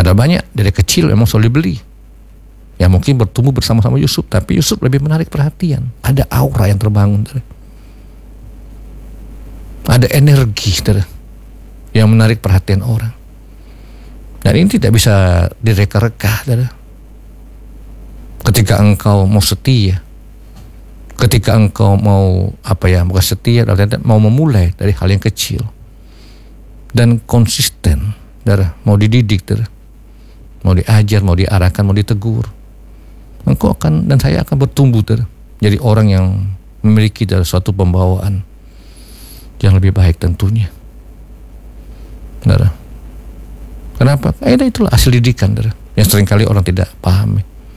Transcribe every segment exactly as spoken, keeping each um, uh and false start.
Ada banyak dari kecil memang selalu dibeli. Ya mungkin bertumbuh bersama-sama Yusuf, tapi Yusuf lebih menarik perhatian. Ada aura yang terbangun. Ada energi yang menarik perhatian orang. Dan ini tidak bisa direka-reka. Ketika engkau mau setia, ketika engkau mau apa ya, bukan setia, mau memulai dari hal yang kecil dan konsisten, mau dididik, mau diajar, mau diarahkan, mau ditegur, engkau akan dan saya akan bertumbuh jadi orang yang memiliki dari suatu pembawaan yang lebih baik tentunya. Saudara. Kenapa? Karena itulah hasil didikan, saudara, yang seringkali orang tidak pahami.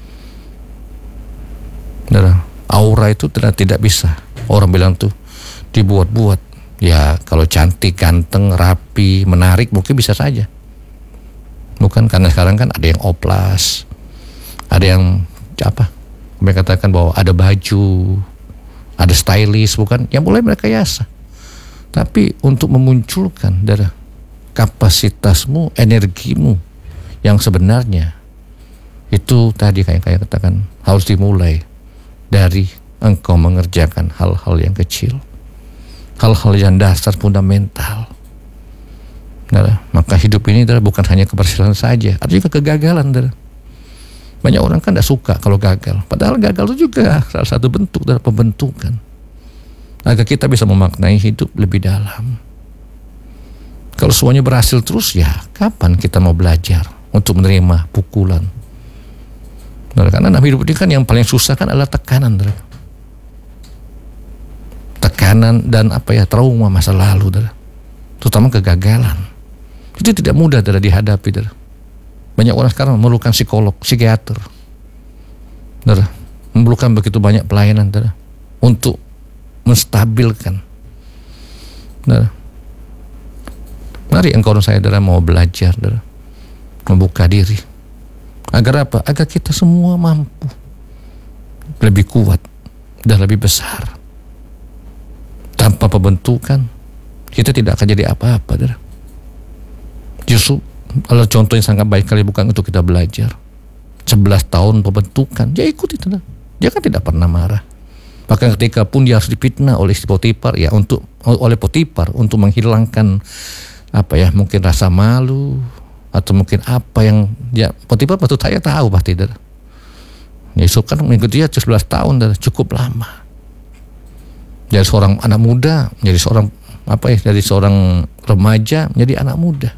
Saudara, aura itu tidak tidak bisa orang bilang tuh dibuat-buat. Ya kalau cantik, ganteng, rapi, menarik mungkin bisa saja. Bukan, karena sekarang kan ada yang oplas, ada yang apa? Mereka katakan bahwa ada baju, ada stylish, bukan? Yang boleh mereka rekayasa. Tapi untuk memunculkan darah kapasitasmu, energimu yang sebenarnya itu tadi kayak kayak katakan harus dimulai dari engkau mengerjakan hal-hal yang kecil, hal-hal yang dasar fundamental. Nah, maka hidup ini adalah bukan hanya keberhasilan saja, ada juga kegagalan. Darah. Banyak orang kan tidak suka kalau gagal, padahal gagal itu juga salah satu bentuk dari pembentukan agar kita bisa memaknai hidup lebih dalam. Kalau semuanya berhasil terus, ya kapan kita mau belajar untuk menerima pukulan? Nah, karena dalam hidup ini kan yang paling susah kan adalah tekanan, darah. Tekanan dan apa ya, trauma masa lalu, darah. Terutama kegagalan. Itu tidak mudah, darah, dihadapi, darah. Banyak orang sekarang memerlukan psikolog, psikiater, darah, memerlukan begitu banyak pelayanan, darah, untuk menstabilkan. Darah. Mari engkau dan saya, darah, mau belajar, darah, membuka diri. Agar apa? Agar kita semua mampu lebih kuat dan lebih besar. Tanpa pembentukan, kita tidak akan jadi apa-apa, darah. Justru kalau contoh yang sangat baik kali bukan untuk kita belajar. sebelas tahun pembentukan, dia ikut itu, darah. Dia kan tidak pernah marah. Bahkan ketika pun dia harus dipitnah oleh si Potifar, ya untuk oleh Potifar untuk menghilangkan apa ya, mungkin rasa malu atau mungkin apa yang dia Potifar patut saya tahu pasti, darah. Yusuf kan mengikuti dia sebelas tahun, darah, cukup lama. Dari seorang anak muda menjadi seorang apa ya, dari seorang remaja menjadi anak muda.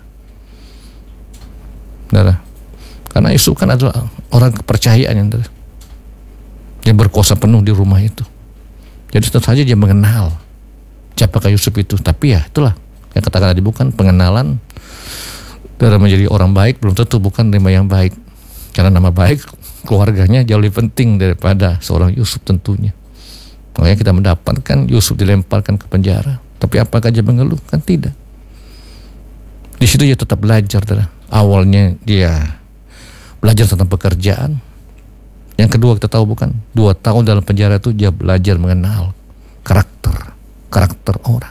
Darah. Karena Yusuf kan adalah orang kepercayaan yang darah. Dia berkuasa penuh di rumah itu. Jadi tentu saja dia mengenal siapakah Yusuf itu. Tapi ya itulah yang katakan tadi, bukan pengenalan darah menjadi orang baik belum tentu bukan nama yang baik. Karena nama baik keluarganya jauh lebih penting daripada seorang Yusuf tentunya. Makanya kita mendapatkan Yusuf dilemparkan ke penjara. Tapi apakah dia mengeluh? Kan tidak. Di situ dia tetap belajar, darah. Awalnya dia belajar tentang pekerjaan. Yang kedua kita tahu bukan, dua tahun dalam penjara itu dia belajar mengenal karakter, karakter orang.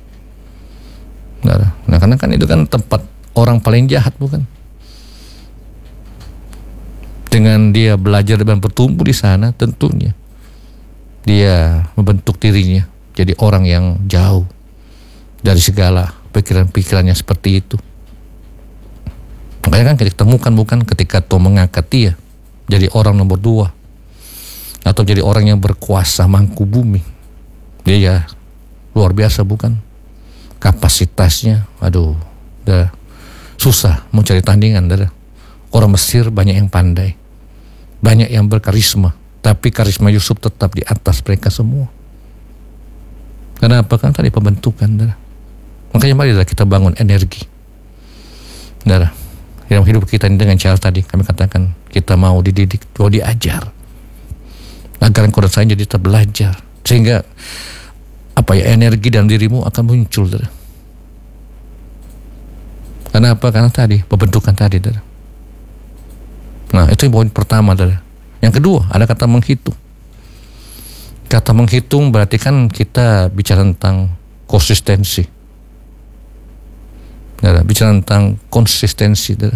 Nah, karena kan itu kan tempat orang paling jahat, bukan? Dengan dia belajar dan bertumbuh di sana, tentunya dia membentuk dirinya jadi orang yang jauh dari segala pikiran-pikirannya seperti itu. Makanya kan kita temukan bukan ketika Tuhan mengangkat dia jadi orang nomor dua atau jadi orang yang berkuasa mangku bumi, dia ya luar biasa, bukan? Kapasitasnya, aduh, udah susah mau cari tandingan, darah. Orang Mesir banyak yang pandai, banyak yang berkarisma, tapi karisma Yusuf tetap di atas mereka semua. Kenapa? Kan tadi pembentukan, darah. Makanya mari kita bangun energi, darah, dalam hidup kita ini dengan cara tadi kami katakan kita mau dididik, mau diajar agar engkau dan saya jadi tetap belajar sehingga apa ya, energi dalam dirimu akan muncul, darah. Kenapa? Karena tadi pembentukan tadi, darah. Nah itu poin pertama, darah. Yang kedua ada kata menghitung. Kata menghitung berarti kan kita bicara tentang konsistensi, darah. Bicara tentang konsistensi, darah.